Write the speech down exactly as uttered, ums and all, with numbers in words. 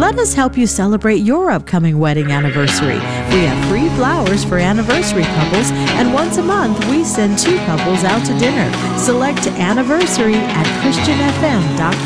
Let us help you celebrate your upcoming wedding anniversary. We have free flowers for anniversary couples, and once a month we send two couples out to dinner. Select anniversary at christian f m dot com.